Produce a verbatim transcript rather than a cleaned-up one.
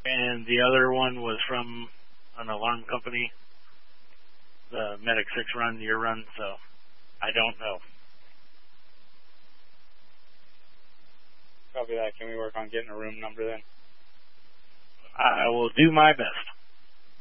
and the other one was from an alarm company, the Medic six run, your run, so I don't know. Copy that. Can we work on getting a room number then? I will do my best.